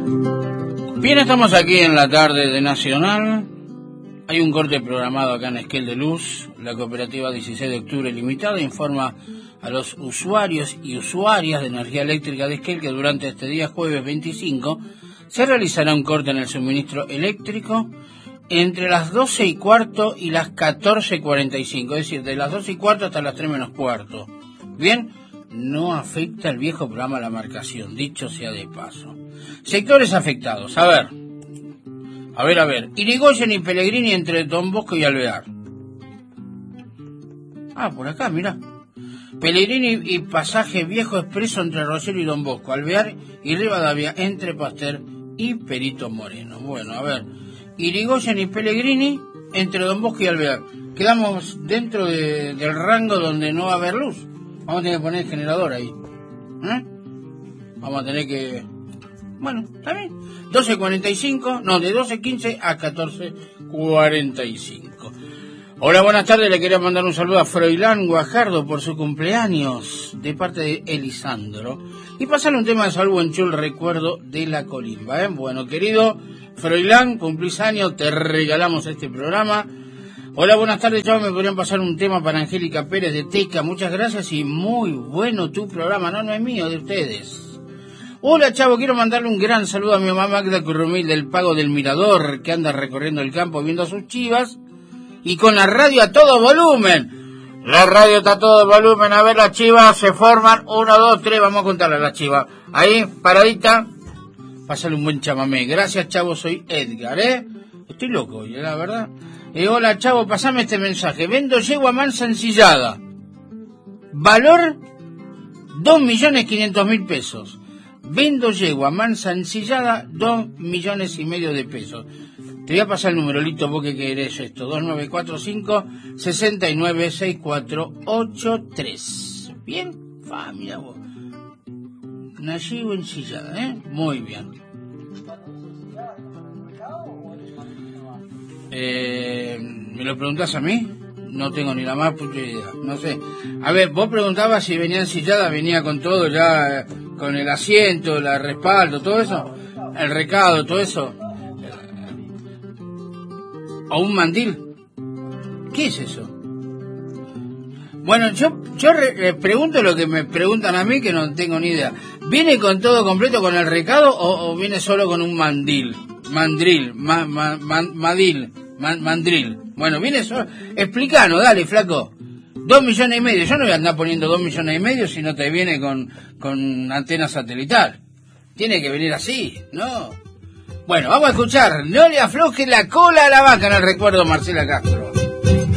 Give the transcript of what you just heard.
Bien, estamos aquí en la tarde de Nacional. Hay un corte programado acá en Esquel de Luz. La cooperativa 16 de octubre limitada informa a los usuarios y usuarias de energía eléctrica de Esquel que durante este día jueves 25 se realizará un corte en el suministro eléctrico entre las 12:15 y las 14:45, es decir, de las 12:15 hasta las 3 menos cuarto. Bien, no afecta el viejo programa La Marcación, dicho sea de paso. Sectores afectados, a ver. Irigoyen y Pellegrini entre Don Bosco y Alvear. Ah, por acá, mirá. Pellegrini y Pasaje Viejo Expreso entre Rosario y Don Bosco. Alvear y Rivadavia entre Pasteur y Perito Moreno. Bueno, a ver. Irigoyen y Pellegrini entre Don Bosco y Alvear. Quedamos dentro del rango donde no va a haber luz. Vamos a tener que poner el generador ahí. Vamos a tener que... Bueno, está bien. 12:45, no, de 12:15 a 14:45. Hola, buenas tardes. Le quería mandar un saludo a Froilán Guajardo por su cumpleaños de parte de Elisandro. Y pasarle un tema de salud en el recuerdo de la colimba. Bueno, querido Froilán, cumplís años, te regalamos este programa. Hola, buenas tardes, chavos. Me podrían pasar un tema para Angélica Pérez de Teca. Muchas gracias y muy bueno tu programa. No es mío, de ustedes. Hola, chavo, quiero mandarle un gran saludo a mi mamá Magda Currumil del Pago del Mirador, que anda recorriendo el campo viendo a sus chivas y con la radio a todo volumen. La radio está a todo volumen. A ver, las chivas se forman. 1, 2, 3. Vamos a contarle a las chivas. Ahí, paradita. Pásale un buen chamamé. Gracias, chavo. Soy Edgar, Estoy loco hoy, la verdad. Hola, chavo, pasame este mensaje. Vendo yegua mansa ensillada. Valor 2.500.000 pesos. Vendo yegua mansa ensillada, 2,5 millones de pesos. Te voy a pasar el número, Lito, vos que querés esto. 2945-696483. ¿Bien? Mira vos. Una yegua ensillada, Muy bien. ¿Me lo preguntás a mí? No tengo ni la más puta idea, no sé. A ver, vos preguntabas si venía ensillada, venía con todo ya, con el asiento, el respaldo, todo eso, el recado, todo eso. ¿O un mandil? ¿Qué es eso? Bueno, yo pregunto lo que me preguntan a mí, que no tengo ni idea. ¿Viene con todo completo con el recado o viene solo con un mandil? Mandril. Bueno, viene solo. Explícanos, dale, flaco. 2,5 millones. Yo no voy a andar poniendo 2,5 millones si no te viene con antena satelital. Tiene que venir así, ¿no? Bueno, vamos a escuchar. No le afloje la cola a la vaca en el recuerdo Marcela Castro.